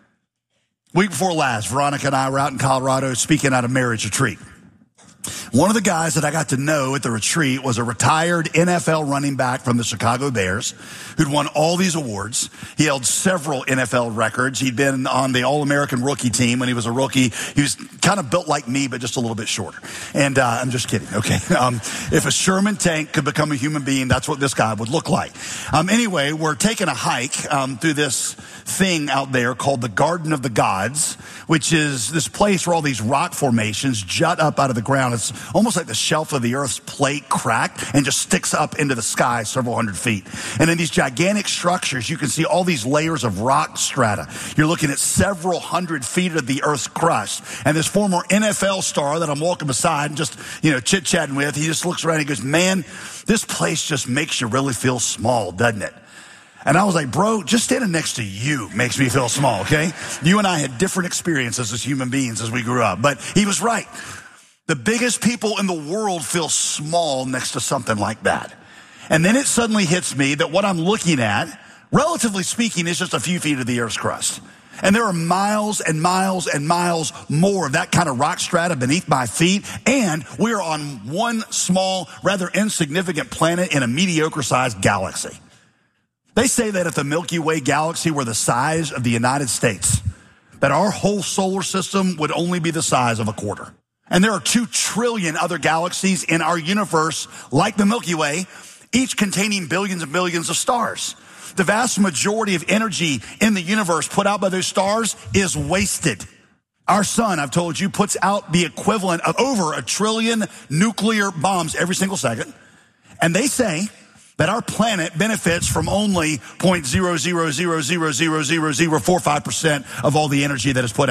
Week before last, Veronica and I were out in Colorado speaking at a marriage retreat. One of the guys that I got to know at the retreat was a retired NFL running back from the Chicago Bears who'd won all these awards. He held several NFL records. He'd been on the All-American rookie team when he was a rookie. He was kind of built like me, but just a little bit shorter. And I'm just kidding, okay? If a Sherman tank could become a human being, that's what this guy would look like. Anyway, we're taking a hike through this thing out there called the Garden of the Gods, which is this place where all these rock formations jut up out of the ground. It's almost like the shelf of the Earth's plate cracked and just sticks up into the sky several hundred feet. And in these gigantic structures, you can see all these layers of rock strata. You're looking at several hundred feet of the Earth's crust. And this former NFL star that I'm walking beside and just, chit-chatting with, he just looks around and he goes, man, this place just makes you really feel small, doesn't it? And I was like, bro, just standing next to you makes me feel small, okay? You and I had different experiences as human beings as we grew up. But he was right. The biggest people in the world feel small next to something like that. And then it suddenly hits me that what I'm looking at, relatively speaking, is just a few feet of the Earth's crust. And there are miles and miles and miles more of that kind of rock strata beneath my feet. And we are on one small, rather insignificant planet in a mediocre-sized galaxy. They say that if the Milky Way galaxy were the size of the United States, that our whole solar system would only be the size of a quarter. And there are 2 trillion other galaxies in our universe, like the Milky Way, each containing billions and billions of stars. The vast majority of energy in the universe put out by those stars is wasted. Our sun, I've told you, puts out the equivalent of over 1 trillion nuclear bombs every single second. And they say that our planet benefits from only 0.000000045% of all the energy that is put out.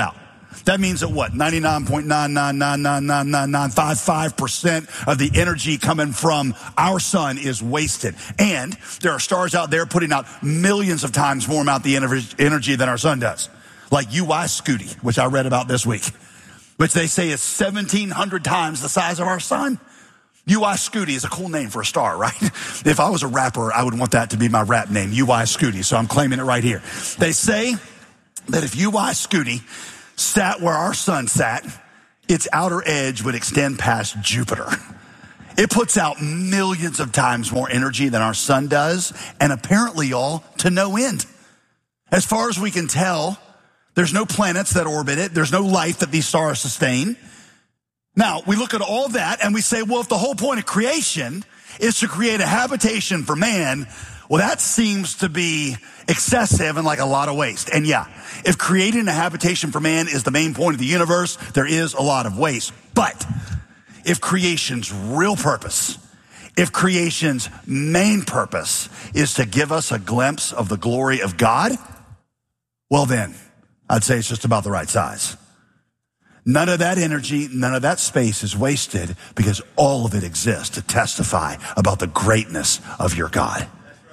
That means that what? 99.999999955% of the energy coming from our sun is wasted. And there are stars out there putting out millions of times more amount of energy than our sun does. Like UI Scuti, which I read about this week, which they say is 1,700 times the size of our sun. UI Scuti is a cool name for a star, right? If I was a rapper, I would want that to be my rap name, UI Scuti. So I'm claiming it right here. They say that if UI Scuti sat where our sun sat, its outer edge would extend past Jupiter. It puts out millions of times more energy than our sun does, and apparently, y'all, to no end. As far as we can tell, there's no planets that orbit it. There's no life that these stars sustain. Now, we look at all that and we say, well, if the whole point of creation is to create a habitation for man, well, that seems to be excessive and like a lot of waste. And yeah, if creating a habitation for man is the main point of the universe, there is a lot of waste. But if creation's real purpose, if creation's main purpose is to give us a glimpse of the glory of God, well then, I'd say it's just about the right size. None of that energy, none of that space is wasted because all of it exists to testify about the greatness of your God.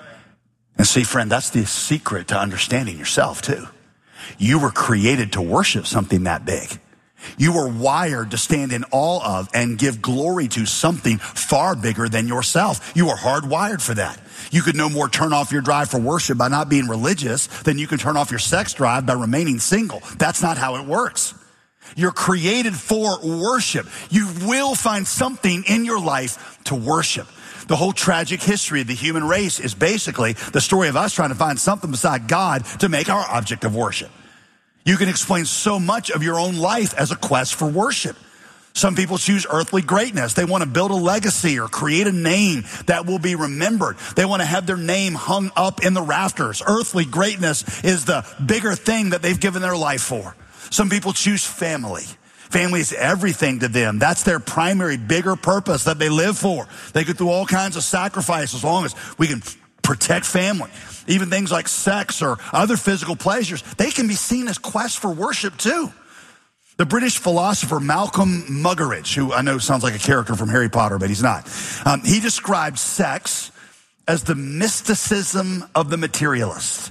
And see, friend, that's the secret to understanding yourself too. You were created to worship something that big. You were wired to stand in awe of and give glory to something far bigger than yourself. You were hardwired for that. You could no more turn off your drive for worship by not being religious than you can turn off your sex drive by remaining single. That's not how it works. You're created for worship. You will find something in your life to worship. The whole tragic history of the human race is basically the story of us trying to find something beside God to make our object of worship. You can explain so much of your own life as a quest for worship. Some people choose earthly greatness. They want to build a legacy or create a name that will be remembered. They want to have their name hung up in the rafters. Earthly greatness is the bigger thing that they've given their life for. Some people choose family. Family is everything to them. That's their primary, bigger purpose that they live for. They go through all kinds of sacrifices as long as we can protect family. Even things like sex or other physical pleasures, they can be seen as quests for worship too. The British philosopher Malcolm Muggeridge, who I know sounds like a character from Harry Potter, but he's not. He described sex as the mysticism of the materialist.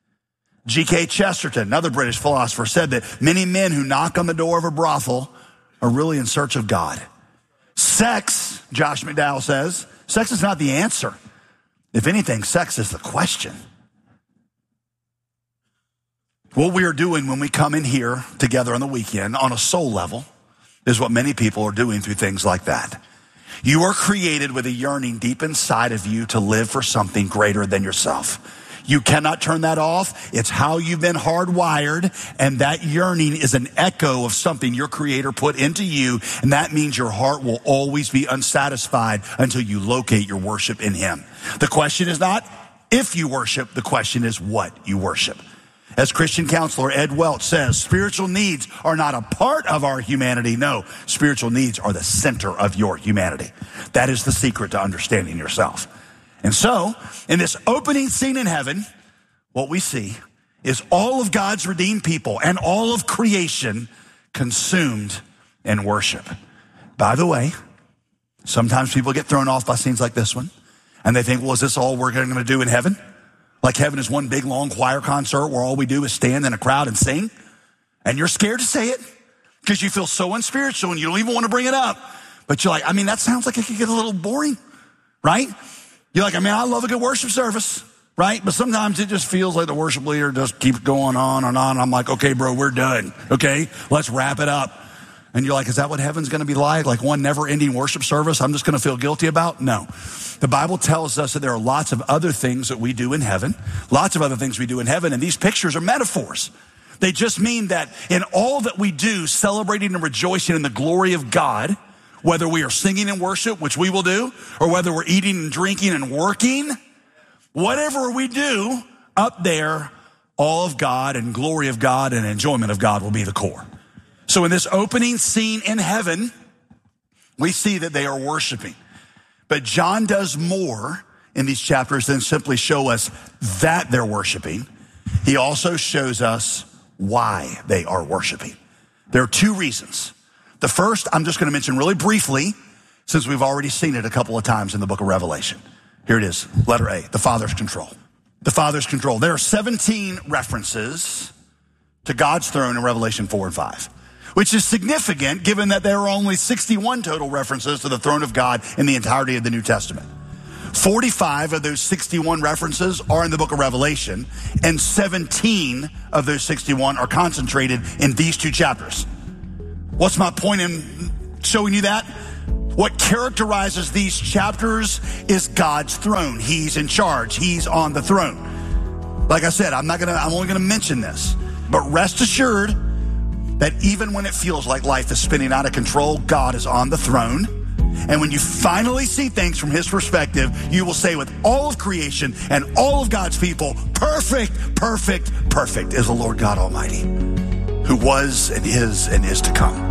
G.K. Chesterton, another British philosopher, said that many men who knock on the door of a brothel are really in search of God. Sex, Josh McDowell says, sex is not the answer. If anything, sex is the question. What we are doing when we come in here together on the weekend on a soul level is what many people are doing through things like that. You are created with a yearning deep inside of you to live for something greater than yourself. You cannot turn that off. It's how you've been hardwired, and that yearning is an echo of something your Creator put into you, and that means your heart will always be unsatisfied until you locate your worship in Him. The question is not if you worship, the question is what you worship. As Christian counselor Ed Welch says, spiritual needs are not a part of our humanity. No, spiritual needs are the center of your humanity. That is the secret to understanding yourself. And so, in this opening scene in heaven, what we see is all of God's redeemed people and all of creation consumed in worship. By the way, sometimes people get thrown off by scenes like this one, and they think, well, is this all we're going to do in heaven? Like heaven is one big, long choir concert where all we do is stand in a crowd and sing? And you're scared to say it because you feel so unspiritual and you don't even want to bring it up. But you're like, I mean, that sounds like it could get a little boring, right? You're like, I mean, I love a good worship service, right? But sometimes it just feels like the worship leader just keeps going on and on. I'm like, okay, bro, we're done. Okay, let's wrap it up. And you're like, is that what heaven's going to be like? Like one never-ending worship service I'm just going to feel guilty about? No. The Bible tells us that there are lots of other things that we do in heaven, lots of other things we do in heaven, and these pictures are metaphors. They just mean that in all that we do, celebrating and rejoicing in the glory of God, whether we are singing in worship, which we will do, or whether we're eating and drinking and working, whatever we do up there, all of God and glory of God and enjoyment of God will be the core. So in this opening scene in heaven, we see that they are worshiping. But John does more in these chapters than simply show us that they're worshiping. He also shows us why they are worshiping. There are two reasons. The first, I'm just going to mention really briefly, since we've already seen it a couple of times in the book of Revelation. Here it is, letter A, the Father's control. The Father's control. There are 17 references to God's throne in Revelation 4 and 5, which is significant given that there are only 61 total references to the throne of God in the entirety of the New Testament. 45 of those 61 references are in the book of Revelation, and 17 of those 61 are concentrated in these two chapters. What's my point in showing you that? What characterizes these chapters is God's throne. He's in charge. He's on the throne. Like I said, I'm only going to mention this, but rest assured that even when it feels like life is spinning out of control, God is on the throne. And when you finally see things from his perspective, you will say with all of creation and all of God's people, perfect, perfect, perfect is the Lord God Almighty, who was and is to come.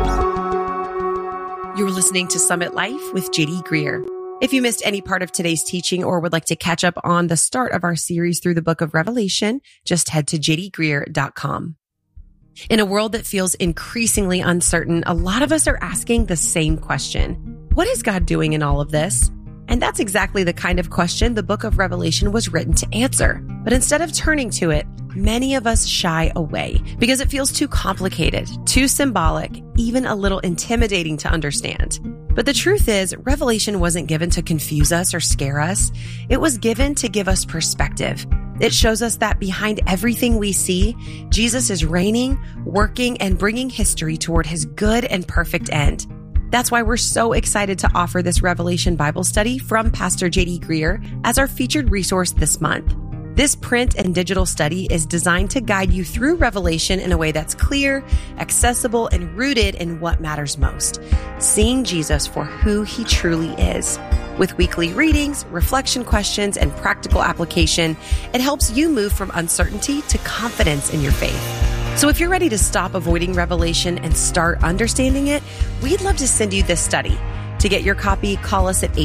You're listening to Summit Life with J.D. Greer. If you missed any part of today's teaching or would like to catch up on the start of our series through the book of Revelation, just head to jdgreer.com. In a world that feels increasingly uncertain, a lot of us are asking the same question. What is God doing in all of this? And that's exactly the kind of question the book of Revelation was written to answer. But instead of turning to it, many of us shy away because it feels too complicated, too symbolic, even a little intimidating to understand. But the truth is, Revelation wasn't given to confuse us or scare us. It was given to give us perspective. It shows us that behind everything we see, Jesus is reigning, working, and bringing history toward his good and perfect end. That's why we're so excited to offer this Revelation Bible study from Pastor J.D. Greer as our featured resource this month. This print and digital study is designed to guide you through Revelation in a way that's clear, accessible, and rooted in what matters most, seeing Jesus for who he truly is. With weekly readings, reflection questions, and practical application, it helps you move from uncertainty to confidence in your faith. So if you're ready to stop avoiding Revelation and start understanding it, we'd love to send you this study. To get your copy, call us at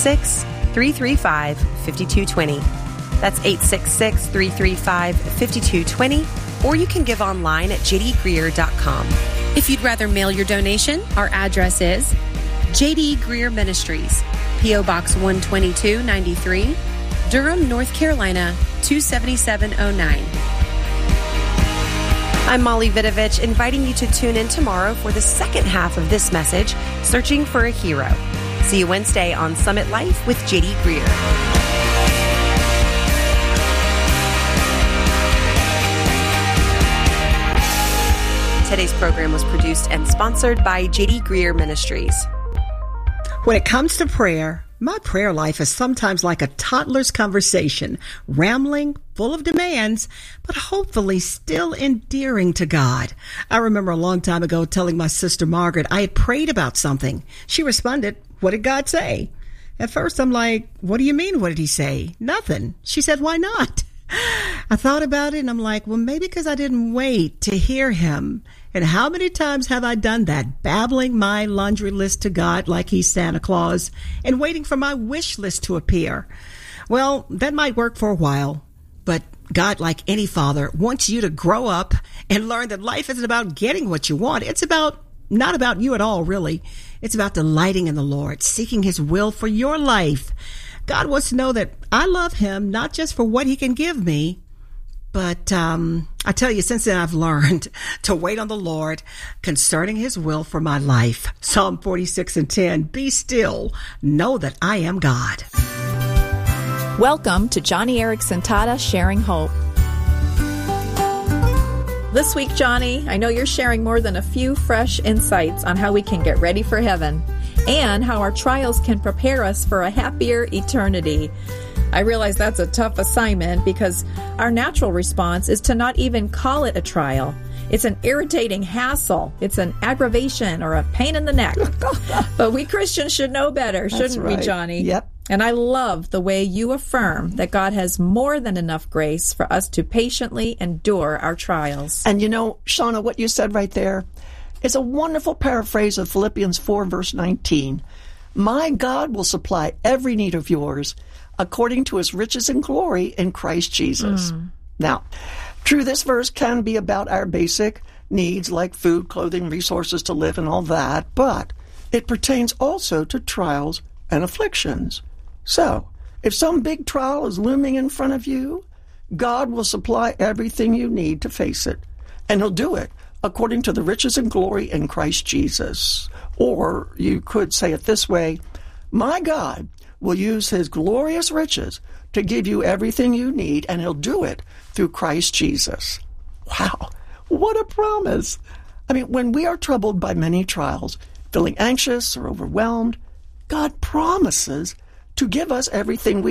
866-335-5220. That's 866-335-5220, or you can give online at jdgreer.com. If you'd rather mail your donation, our address is J.D. Greer Ministries, P.O. Box 12293, Durham, North Carolina, 27709. I'm Molly Vidovich, inviting you to tune in tomorrow for the second half of this message, Searching for a Hero. See you Wednesday on Summit Life with J.D. Greer. Today's program was produced and sponsored by J.D. Greer Ministries.
When it comes to prayer, my prayer life is sometimes like a toddler's conversation, rambling, full of demands, but hopefully still endearing to God. I remember a long time ago telling my sister Margaret I had prayed about something. She responded, "What did God say?" At first I'm like, "What do you mean, what did he say?" "Nothing." She said, "Why not?" I thought about it and I'm like, well, maybe because I didn't wait to hear him. And how many times have I done that, babbling my laundry list to God like he's Santa Claus and waiting for my wish list to appear? Well, that might work for a while, but God, like any father, wants you to grow up and learn that life isn't about getting what you want. It's not about you at all, really. It's about delighting in the Lord, seeking his will for your life. God wants to know that I love him, not just for what he can give me, but I tell you, since then I've learned to wait on the Lord concerning his will for my life. Psalm 46:10, be still, know that I am God.
Welcome to Johnny Erickson Tata Sharing Hope. This week, Johnny, I know you're sharing more than a few fresh insights on how we can get ready for heaven and how our trials can prepare us for a happier eternity. I realize that's a tough assignment because our natural response is to not even call it a trial. It's an irritating hassle. It's an aggravation or a pain in the neck. But we Christians should know better, shouldn't we, Johnny?
Yep.
And I love the way you affirm that God has more than enough grace for us to patiently endure our trials.
And you know, Shauna, what you said right there is a wonderful paraphrase of Philippians 4, verse 19. My God will supply every need of yours according to his riches and glory in Christ Jesus. Now, true, this verse can be about our basic needs like food, clothing, resources to live, and all that, but it pertains also to trials and afflictions. So, if some big trial is looming in front of you, God will supply everything you need to face it, and He'll do it according to the riches and glory in Christ Jesus. Or you could say it this way, my God will use His glorious riches to give you everything you need, and He'll do it through Christ Jesus. Wow, what a promise. I mean, when we are troubled by many trials, feeling anxious or overwhelmed, God promises to give us everything we